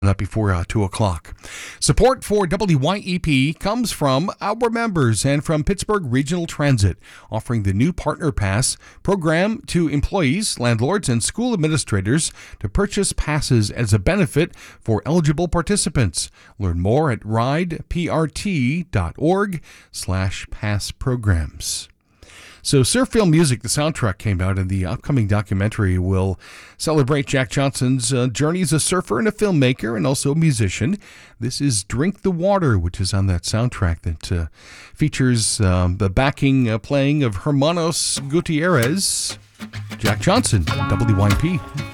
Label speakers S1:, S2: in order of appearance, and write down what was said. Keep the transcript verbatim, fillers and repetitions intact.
S1: Not before uh, two o'clock. Support for W Y E P comes from our members and from Pittsburgh Regional Transit, offering the new Partner Pass program to employees, landlords, and school administrators to purchase passes as a benefit for eligible participants. Learn more at rideprt.org slash pass programs. So Surf Film Music, the soundtrack, came out, and the upcoming documentary will celebrate Jack Johnson's uh, journey as a surfer and a filmmaker and also a musician. This is Drink the Water, which is on that soundtrack that uh, features um, the backing uh, playing of Hermanos Gutierrez. Jack Johnson, W Y P.